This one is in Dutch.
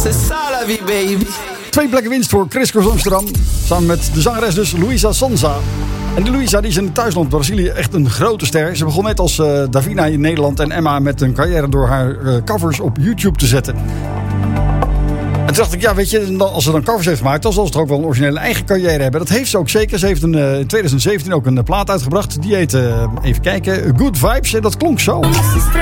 C'est ça la vie, baby. 2 plekken winst voor Chris Cross Amsterdam. Samen met de zangeres dus Luisa Sonza. En die Luisa die is in het thuisland Brazilië echt een grote ster. Ze begon net als Davina in Nederland en Emma met een carrière door haar covers op YouTube te zetten. En toen dacht ik, ja weet je, als ze dan covers heeft gemaakt, dan zal ze toch ook wel een originele eigen carrière hebben. Dat heeft ze ook zeker. Ze heeft in 2017 ook een plaat uitgebracht. Die heet, even kijken, Good Vibes. En dat klonk zo.